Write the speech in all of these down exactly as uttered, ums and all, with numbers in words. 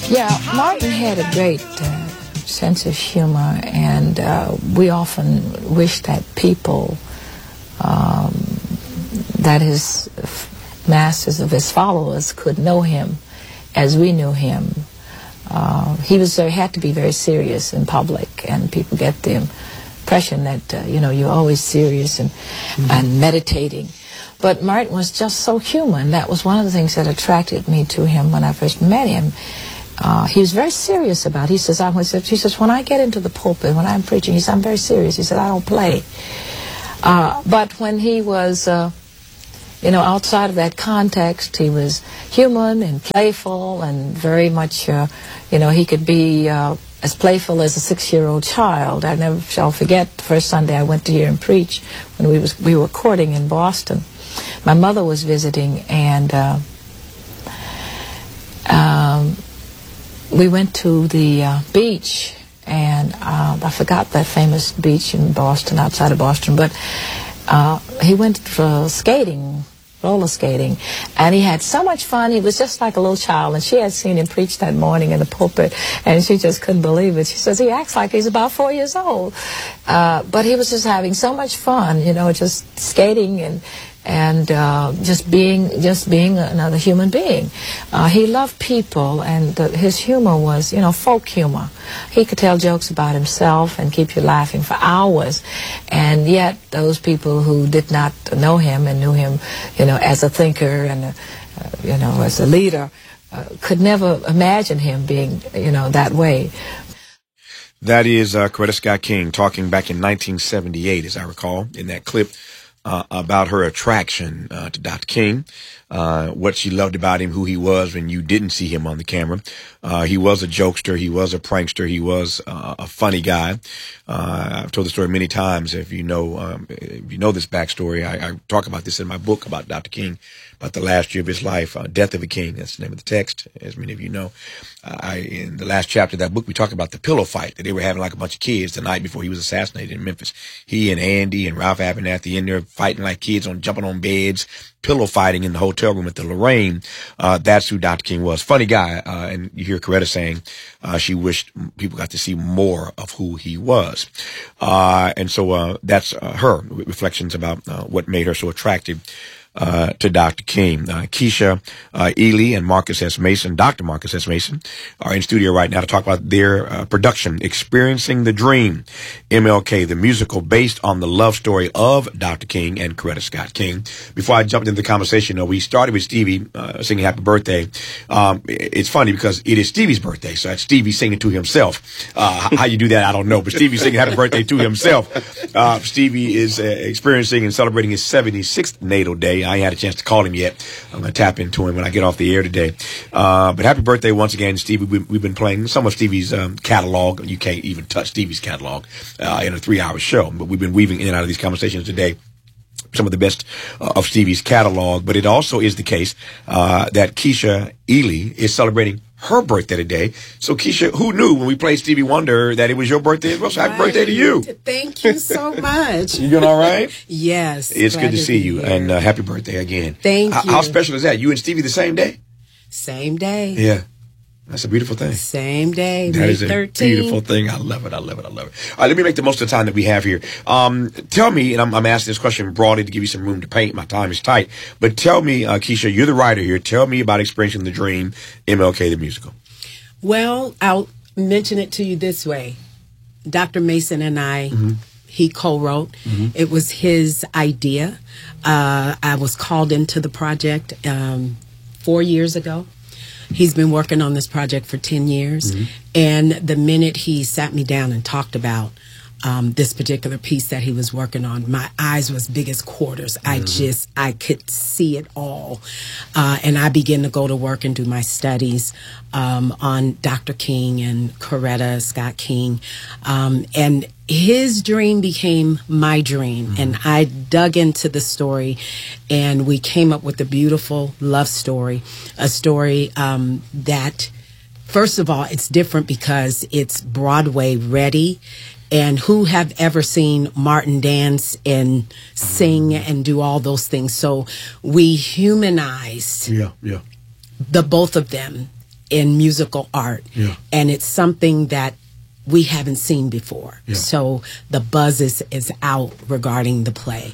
Yeah, Martin had a great uh, sense of humor, and uh, we often wish that people, um, that his masters of his followers could know him as we knew him. Uh, he was uh, had to be very serious in public, and people get the impression that uh, you know, you're always serious and mm-hmm. and meditating. But Martin was just so human. That was one of the things that attracted me to him when I first met him. Uh, he was very serious about it. He says, I was, he says, when I get into the pulpit, when I'm preaching, he said, I'm very serious. He said, I don't play. Uh, but when he was, uh, you know, outside of that context, he was human and playful and very much, uh, you know, he could be uh, as playful as a six-year-old child. I never shall forget the first Sunday I went to hear him preach when we, was, we were courting in Boston. My mother was visiting, and uh, um, we went to the uh, beach, and uh, I forgot that famous beach in Boston, outside of Boston, but uh, he went for skating, roller skating, and he had so much fun. He was just like a little child, and she had seen him preach that morning in the pulpit, and she just couldn't believe it. She says, he acts like he's about four years old. Uh, but he was just having so much fun, you know, just skating and and uh, just being just being another human being. Uh, he loved people, and the, his humor was, you know, folk humor. He could tell jokes about himself and keep you laughing for hours, and yet those people who did not know him and knew him, you know, as a thinker and, a, uh, you know, as a leader, uh, could never imagine him being, you know, that way. That is uh, Coretta Scott King talking back in nineteen seventy-eight, as I recall, in that clip. Uh, about her attraction uh, to Doctor King, uh, what she loved about him, who he was when you didn't see him on the camera. Uh, he was a jokester. He was a prankster. He was uh, a funny guy. Uh, I've told the story many times. If you know, um, if you know this backstory, I, I talk about this in my book about Doctor King, about the last year of his life, uh, Death of a King. That's the name of the text, as many of you know. Uh, I, in the last chapter of that book, we talk about the pillow fight that they were having like a bunch of kids the night before he was assassinated in Memphis. He and Andy and Ralph Abernathy in there fighting like kids, on jumping on beds, pillow fighting in the hotel room at the Lorraine. Uh, that's who Doctor King was. Funny guy. Uh, and you hear Coretta saying uh, she wished people got to see more of who he was. Uh, and so uh, that's uh, her reflections about uh, what made her so attractive Uh, to Doctor King. Uh, Keisha uh, Ely and Marcus S. Mason, Doctor Marcus S. Mason, are in studio right now to talk about their uh, production, Experiencing the Dream, M L K, the musical based on the love story of Doctor King and Coretta Scott King. Before I jumped into the conversation, though, we started with Stevie uh, singing Happy Birthday. Um, it's funny because it is Stevie's birthday, so that's Stevie singing to himself. Uh, how you do that, I don't know, but Stevie singing Happy Birthday to himself. Uh, Stevie is uh, experiencing and celebrating his seventy-sixth natal day. I ain't had a chance to call him yet. I'm going to tap into him when I get off the air today. Uh, but happy birthday once again, Stevie. We've, we've been playing some of Stevie's um, catalog. You can't even touch Stevie's catalog uh, in a three-hour show. But we've been weaving in and out of these conversations today some of the best uh, of Stevie's catalog. But it also is the case uh, that Keisha Ely is celebrating her birthday today. So, Keisha, who knew when we played Stevie Wonder that it was your birthday as well? So, happy right. birthday to you. Thank you so much. You doing all right? Yes. It's good to see you. Here. And uh, happy birthday again. Thank H- you. How special is that? You and Stevie the same day? Same day. Yeah. That's a beautiful thing. Same day, That May is a thirteenth. beautiful thing. I love it. I love it. I love it. All right, let me make the most of the time that we have here. Um, tell me, and I'm, I'm asking this question broadly to give you some room to paint. My time is tight. But tell me, uh, Keisha, you're the writer here. Tell me about Experiencing the Dream, M L K, the musical. Well, I'll mention it to you this way. Doctor Mason and I, mm-hmm. he co-wrote. Mm-hmm. It was his idea. Uh, I was called into the project um, four years ago. He's been working on this project for ten years. Mm-hmm. And the minute he sat me down and talked about um, this particular piece that he was working on, my eyes was big as quarters. Mm-hmm. I just, I could see it all. Uh, and I began to go to work and do my studies um, on Doctor King and Coretta Scott King. Um, and his dream became my dream. Mm-hmm. And I dug into the story, and we came up with a beautiful love story, a story um, that, first of all, it's different because it's Broadway ready. And who have ever seen Martin dance and sing and do all those things? So we humanized yeah, yeah. the both of them in musical art. Yeah. And it's something that we haven't seen before. Yeah. So the buzz is, is out regarding the play.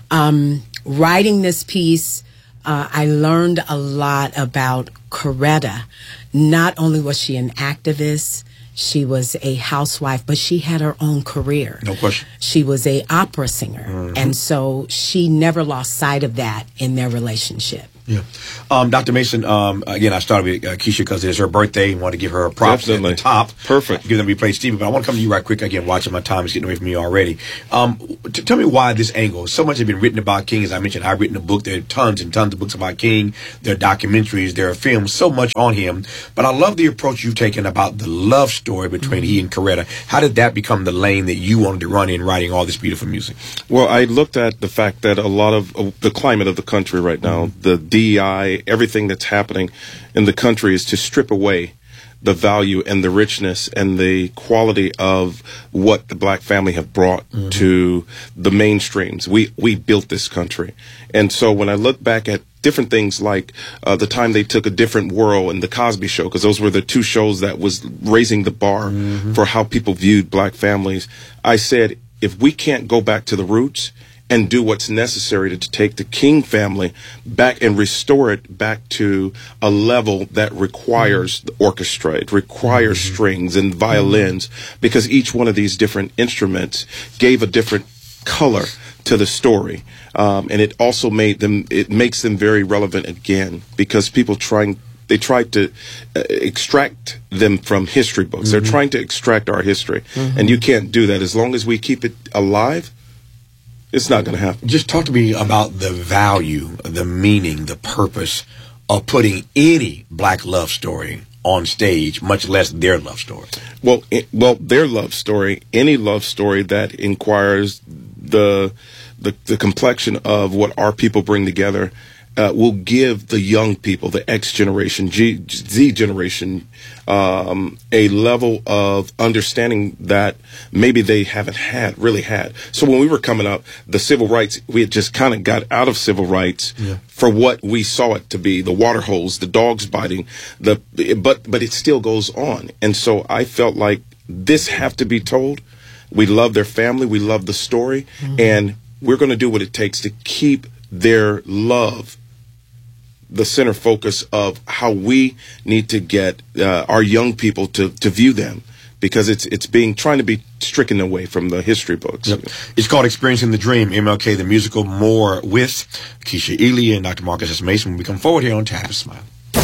Um, writing this piece, uh, I learned a lot about Coretta. Not only was she an activist, she was a housewife, but she had her own career. No question. She was a opera singer. Mm-hmm. And so she never lost sight of that in their relationship. Yeah. Um, Doctor Mason, um, again, I started with uh, Keisha because it's her birthday and want to give her props Definitely. at the top. Perfect. Give them to replay Stevie, but I want to come to you right quick. Again, watching my time is getting away from me already. Um, t- tell me why this angle. So much has been written about King. As I mentioned, I've written a book. There are tons and tons of books about King. There are documentaries. There are films. So much on him. But I love the approach you've taken about the love story between mm-hmm. he and Coretta. How did that become the lane that you wanted to run in writing all this beautiful music? Well, I looked at the fact that a lot of uh, the climate of the country right now, mm-hmm. the D E I, everything that's happening in the country is to strip away the value and the richness and the quality of what the black family have brought mm-hmm. to the mainstreams. We we built this country. And so when I look back at different things like uh, the time they took A Different World and The Cosby Show, because those were the two shows that was raising the bar mm-hmm. for how people viewed black families, I said, if we can't go back to the roots and do what's necessary to, to take the King family back and restore it back to a level that requires the orchestra, it requires mm-hmm. strings and violins, mm-hmm. because each one of these different instruments gave a different color to the story. Um, and it also made them, it makes them very relevant again, because people trying They tried to uh, extract them from history books. Mm-hmm. They're trying to extract our history. Mm-hmm. And you can't do that. As long as we keep it alive, it's not going to happen. Just talk to me about the value, the meaning, the purpose of putting any black love story on stage, much less their love story. Well, it, well, their love story, any love story that inquires the the, the complexion of what our people bring together, Uh, will give the young people, the X generation, G, Z generation, um, a level of understanding that maybe they haven't had, really had. So when we were coming up, the civil rights, we had just kind of got out of civil rights yeah. for what we saw it to be, the water holes, the dogs biting, the but but it still goes on. And so I felt like this have to be told. We love their family. We love the story. Mm-hmm. And we're going to do what it takes to keep their love the center focus of how we need to get uh, our young people to, to view them, because it's it's being trying to be stricken away from the history books. Yep. It's called Experiencing the Dream, M L K, the musical. More with Keisha Ely and Doctor Marcus S. Mason when we come forward here on Tavis Smile.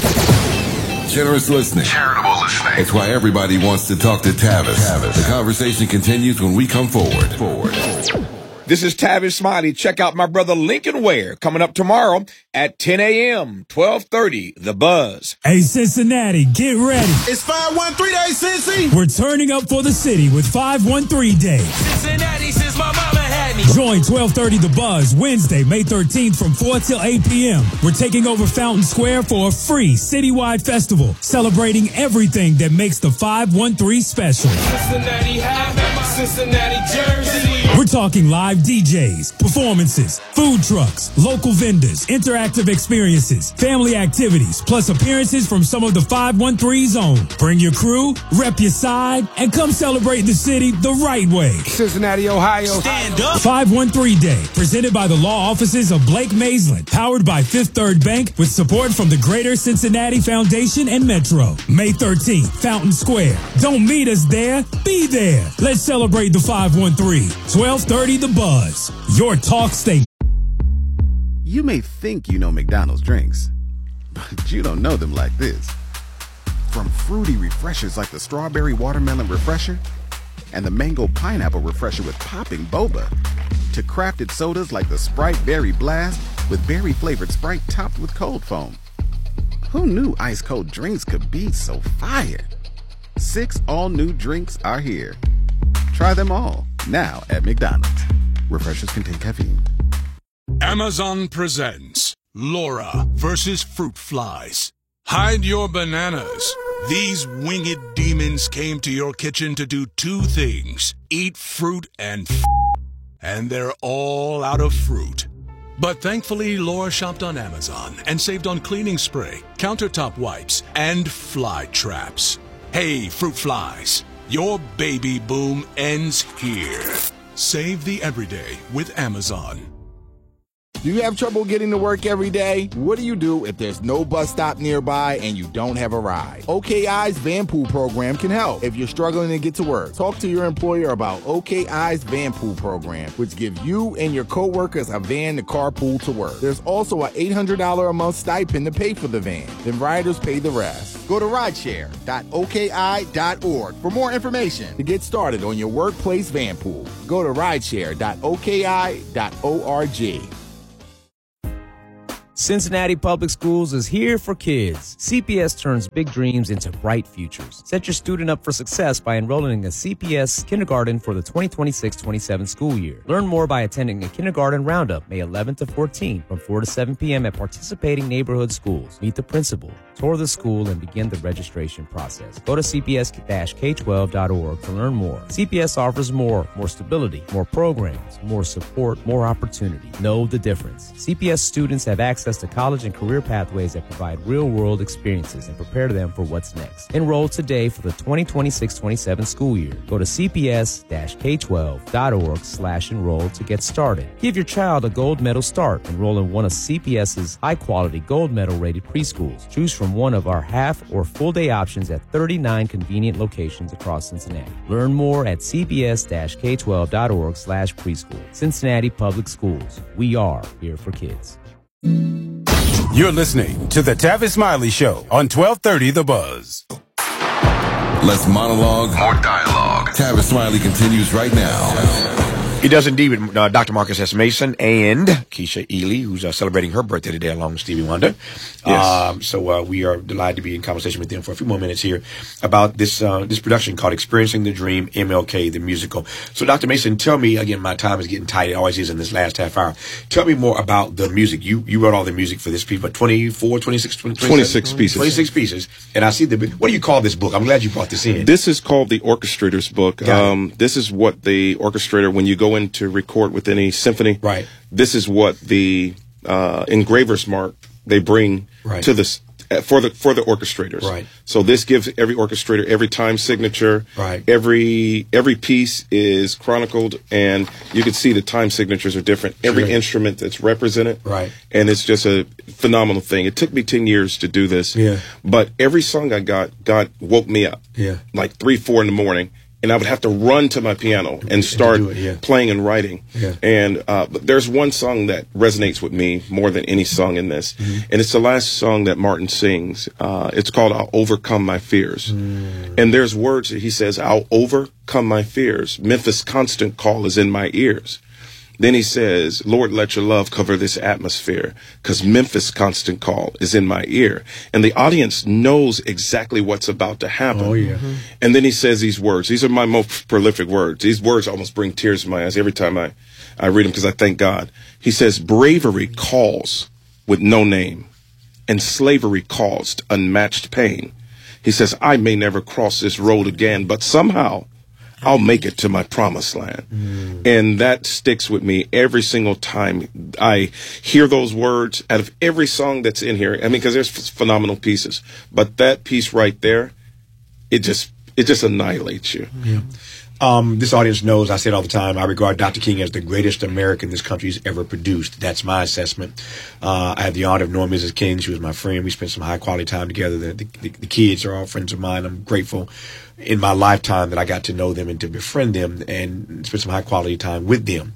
Generous listening. Charitable listening. It's why everybody wants to talk to Tavis. Tavis. The conversation continues when we come forward. Forward. This is Tavis Smiley. Check out my brother Lincoln Ware coming up tomorrow at ten a.m., twelve thirty, The Buzz. Hey, Cincinnati, get ready. It's five one three Day, Cincy. We're turning up for the city with five one three Day. Cincinnati, since my mama had me. Join twelve thirty The Buzz Wednesday, May thirteenth from four till eight p.m. We're taking over Fountain Square for a free citywide festival celebrating everything that makes the five one three special. Cincinnati hat, my Cincinnati jersey. We're talking live D Js, performances, food trucks, local vendors, interactive experiences, family activities, plus appearances from some of the five one three's own. Bring your crew, rep your side, and come celebrate the city the right way. Cincinnati, Ohio. Stand up. five one three Day, presented by the law offices of Blake Maisland, powered by Fifth Third Bank, with support from the Greater Cincinnati Foundation and Metro. May thirteenth, Fountain Square. Don't meet us there, be there. Let's celebrate the five one three. twelve thirty The Buzz, your talk station. You may think you know McDonald's drinks, but you don't know them like this. From fruity refreshers like the Strawberry Watermelon Refresher and the Mango Pineapple Refresher with popping boba, to crafted sodas like the Sprite Berry Blast with berry-flavored Sprite topped with cold foam. Who knew ice-cold drinks could be so fire? Six all-new drinks are here. Try them all, now at McDonald's. Refreshers contain caffeine. Amazon presents Laura versus Fruit Flies. Hide your bananas. These winged demons came to your kitchen to do two things: eat fruit and f***, and they're all out of fruit. But thankfully, Laura shopped on Amazon and saved on cleaning spray, countertop wipes, and fly traps. Hey, fruit flies, your baby boom ends here. Save the everyday with Amazon. Do you have trouble getting to work every day? What do you do if there's no bus stop nearby and you don't have a ride? O K I's Van Pool program can help. If you're struggling to get to work, talk to your employer about O K I's Van Pool program, which gives you and your coworkers a van to carpool to work. There's also an eight hundred dollars a month stipend to pay for the van. Then riders pay the rest. Go to rideshare dot O K I dot org for more information to get started on your workplace van pool. Go to rideshare dot O K I dot org. Cincinnati Public Schools is here for kids. C P S turns big dreams into bright futures. Set your student up for success by enrolling in a C P S kindergarten for the twenty twenty-six twenty-seven school year. Learn more by attending a kindergarten roundup May eleventh to fourteenth from four to seven p.m. at participating neighborhood schools. Meet the principal, tour the school, and begin the registration process. Go to C P S K twelve dot org to learn more. C P S offers more, more stability, more programs, more support, more opportunity. Know the difference. C P S students have access to college and career pathways that provide real-world experiences and prepare them for what's next. Enroll today for the twenty twenty-six twenty-seven school year. Go to C P S K twelve dot org slash enroll to get started. Give your child a gold medal start. Enroll in one of C P S's high-quality gold medal-rated preschools. Choose from one of our half or full-day options at thirty-nine convenient locations across Cincinnati. Learn more at C P S K twelve dot org slash preschool. Cincinnati Public Schools. We are here for kids. You're listening to the Tavis Smiley Show on twelve thirty The Buzz. Less monologue, more dialogue. Tavis Smiley continues right now. He does indeed with uh, Doctor Marcus S. Mason and Keisha Ely, who's uh, celebrating her birthday today along with Stevie Wonder. Yes. Um, so uh, we are delighted to be in conversation with them for a few more minutes here about this uh, this production called Experiencing the Dream, M L K, the musical. So Doctor Mason, tell me, again, my time is getting tight. It always is in this last half hour. Tell me more about the music. You you wrote all the music for this piece, but twenty-four, twenty-six, twenty-seven? twenty-six pieces. twenty-six pieces. And I see the, what do you call this book? I'm glad you brought this in. This is called the Orchestrator's Book. Um, this is what the orchestrator, when you go in to record with any symphony, right? This is what the uh, engraver's mark they bring right. to this uh, for the for the orchestrators. Right. So this gives every orchestrator every time signature. Right. Every every piece is chronicled, and you can see the time signatures are different. Every Sure. instrument that's represented. Right. And it's just a phenomenal thing. It took me ten years to do this. Yeah. But every song I got, God woke me up. Yeah. Like three, four in the morning. And I would have to run to my piano and start it, yeah. playing and writing. Yeah. And uh, but there's one song that resonates with me more than any song in this. Mm-hmm. And it's the last song that Martin sings. Uh, it's called I'll Overcome My Fears. Mm. And there's words that he says, I'll overcome my fears. Memphis' constant call is in my ears. Then he says, Lord, let your love cover this atmosphere, because Memphis' constant call is in my ear. And the audience knows exactly what's about to happen. Oh, yeah. Mm-hmm. And then he says these words. These are my most prolific words. These words almost bring tears to my eyes every time I, I read them, because I thank God. He says, bravery calls with no name, and slavery caused unmatched pain. He says, I may never cross this road again, but somehow I'll make it to my promised land. Mm. And that sticks with me every single time I hear those words out of every song that's in here. I mean, because there's f- phenomenal pieces, but that piece right there, it just it just annihilates you. Yeah. Um, this audience knows, I say it all the time, I regard Doctor King as the greatest American this country's ever produced. That's my assessment. Uh, I had the honor of knowing Missus King. She was my friend. We spent some high quality time together. The, the, the kids are all friends of mine. I'm grateful in my lifetime that I got to know them and to befriend them and spend some high quality time with them.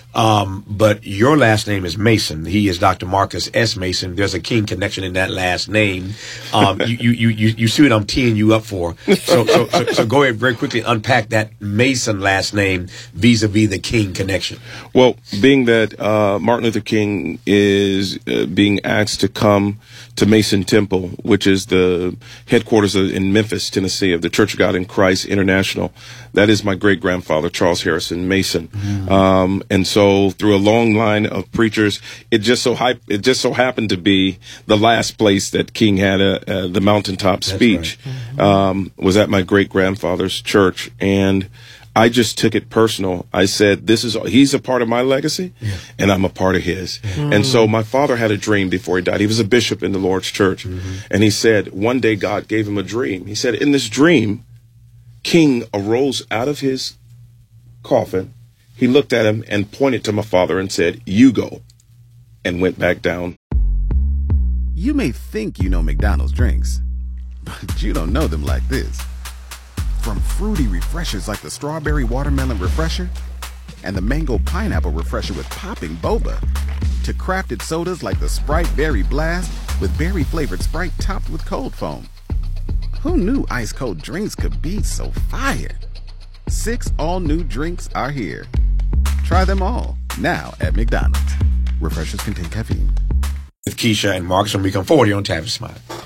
Um, but your last name is Mason. He is Doctor Marcus S. Mason. There's a King connection in that last name. Um, you, you, you, you, you see what I'm teeing you up for. So, so, so, so go ahead very quickly unpack that Mason last name vis-a-vis the King connection. Well, being that, uh, Martin Luther King is uh, being asked to come to Mason Temple, which is the headquarters of, in Memphis, Tennessee, of the Church of God in Christ International. That is my great grandfather, Charles Harrison Mason. Mm. Um, and so, So through a long line of preachers, it just so hype, it just so happened to be the last place that King had a, a, the mountaintop speech. Right. Mm-hmm. um, was at my great grandfather's church, and I just took it personal. I said, this is, he's a part of my legacy, yeah. and I'm a part of his. Mm. And so my father had a dream before he died. He was a bishop in the Lord's church. Mm-hmm. And he said, one day God gave him a dream. He said, in this dream, King arose out of his coffin. He looked at him and pointed to my father and said, you go, and went back down. You may think you know McDonald's drinks, but you don't know them like this. From fruity refreshers like the Strawberry Watermelon Refresher and the Mango Pineapple Refresher with popping boba, to crafted sodas like the Sprite Berry Blast with berry-flavored Sprite topped with cold foam. Who knew ice-cold drinks could be so fire? Six all-new drinks are here. Try them all, now at McDonald's. Refreshers contain caffeine. With Keisha and Marcus when we come forward here on Tavis Smiley.